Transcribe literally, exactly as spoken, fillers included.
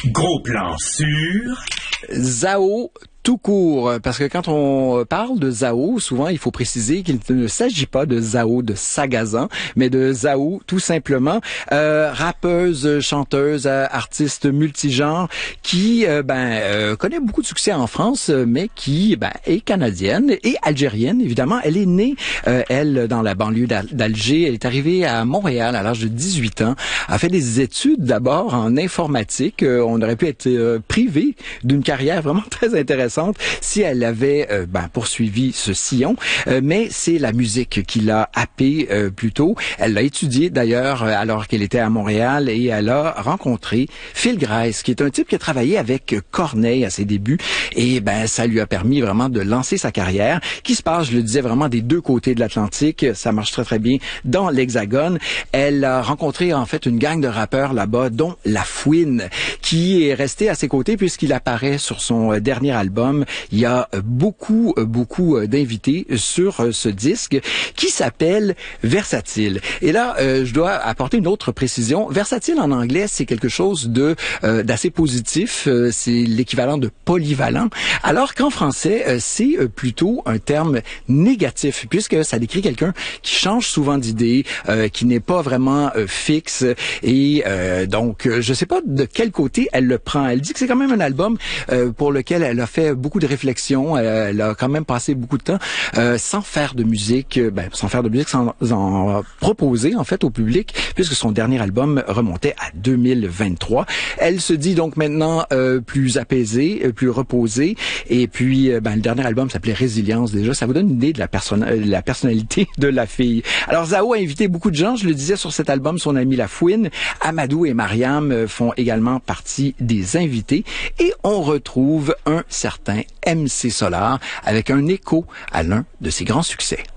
Gros plan sur... Zao tout court, parce que quand on parle de Zao, souvent il faut préciser qu'il ne s'agit pas de Zao de Sagazan, mais de Zao tout simplement, euh, rappeuse, chanteuse, artiste multigenre qui euh, ben euh, connaît beaucoup de succès en France, mais qui ben est canadienne et algérienne évidemment. Elle est née euh, elle dans la banlieue d'Alger. Elle est arrivée à Montréal à l'âge de dix-huit ans. A fait des études d'abord en informatique. Euh, on aurait pu être euh, privé d'une carrière vraiment très intéressante si elle avait euh, ben, poursuivi ce sillon, euh, mais c'est la musique qui l'a happée euh, plutôt. Elle l'a étudié d'ailleurs euh, alors qu'elle était à Montréal et elle a rencontré Phil Grace, qui est un type qui a travaillé avec Corneille à ses débuts et ben ça lui a permis vraiment de lancer sa carrière qui se passe, je le disais, vraiment des deux côtés de l'Atlantique. Ça marche très très bien dans l'Hexagone. Elle a rencontré en fait une gang de rappeurs là-bas, dont La Fouine, qui est resté à ses côtés puisqu'il apparaît sur son dernier album. Il y a beaucoup, beaucoup d'invités sur ce disque qui s'appelle Versatile. Et là, euh, je dois apporter une autre précision. Versatile en anglais, c'est quelque chose de euh, d'assez positif. Euh, c'est l'équivalent de polyvalent. Alors qu'en français, euh, c'est plutôt un terme négatif puisque ça décrit quelqu'un qui change souvent d'idée, euh, qui n'est pas vraiment euh, fixe. Et euh, donc, je sais pas de quel côté elle le prend. Elle dit que c'est quand même un album euh, pour lequel elle a fait beaucoup de réflexions. Elle a quand même passé beaucoup de temps euh, sans faire de musique, ben, sans faire de musique, sans en proposer en fait au public, puisque son dernier album remontait à deux mille vingt-trois. Elle se dit donc maintenant euh, plus apaisée, plus reposée. Et puis, ben, le dernier album s'appelait Résilience. Déjà, ça vous donne une idée de la, personne, la personnalité de la fille. Alors, Zao a invité beaucoup de gens. Je le disais sur cet album, son ami La Fouine, Amadou et Mariam font également partie des invités. Et on retrouve un certain M C Solar avec un écho à l'un de ses grands succès.